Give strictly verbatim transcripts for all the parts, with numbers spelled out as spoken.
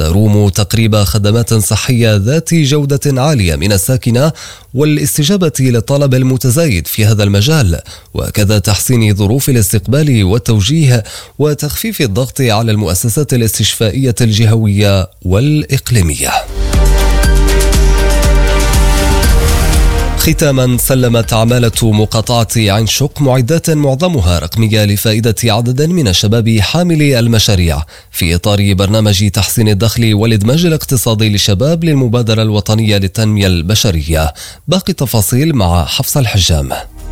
تروم تقريب خدمات صحية ذات جودة عالية من الساكنة والاستجابة للطلب المتزايد في هذا المجال، وكذا تحسين ظروف الاستقبال والتوجيه وتخفيف الضغط على المؤسسات الاستشفائية الجهوية والإقليمية. ختاما، سلمت عمالة مقاطعة عين شق معدات معظمها رقمية لفائدة عدد من الشباب حاملي المشاريع في إطار برنامج تحسين الدخل والإدماج الاقتصادي للشباب للمبادرة الوطنية للتنمية البشرية. باقي التفاصيل مع حفصة الحجام.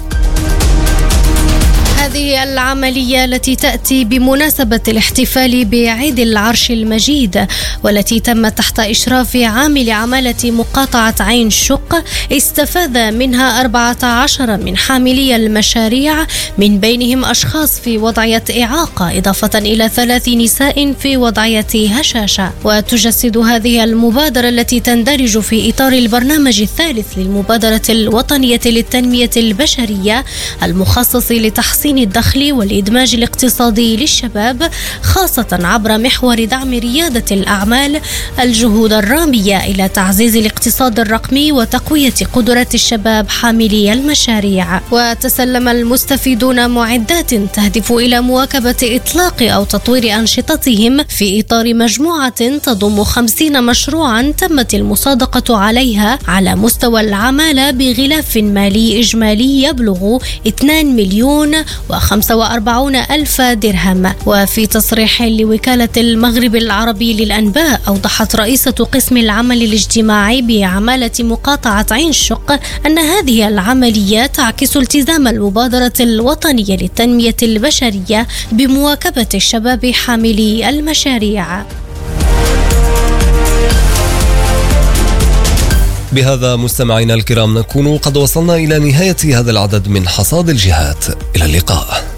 هذه العملية التي تأتي بمناسبة الاحتفال بعيد العرش المجيد، والتي تمت تحت إشراف عامل عمالة مقاطعة عين شق، استفاد منها أربعة عشر من حاملي المشاريع، من بينهم أشخاص في وضعية إعاقة، إضافة إلى ثلاث نساء في وضعية هشاشة. وتجسد هذه المبادرة التي تندرج في إطار البرنامج الثالث للمبادرة الوطنية للتنمية البشرية المخصص لتحسين الدخل والإدماج الاقتصادي للشباب، خاصة عبر محور دعم ريادة الأعمال، الجهود الرامية إلى تعزيز الاقتصاد الرقمي وتقوية قدرات الشباب حاملي المشاريع. وتسلم المستفيدون معدات تهدف إلى مواكبة إطلاق أو تطوير أنشطتهم في إطار مجموعة تضم خمسين مشروعا تمت المصادقة عليها على مستوى العمالة بغلاف مالي إجمالي يبلغ اثنين مليون وخمسة وأربعون ألف درهم. وفي تصريح لوكالة المغرب العربي للأنباء، أوضحت رئيسة قسم العمل الاجتماعي بعمالة مقاطعة عين شق أن هذه العملية تعكس التزام المبادرة الوطنية للتنمية البشرية بمواكبة الشباب حاملي المشاريع. بهذا مستمعينا الكرام نكون قد وصلنا إلى نهاية هذا العدد من حصاد الجهات. إلى اللقاء.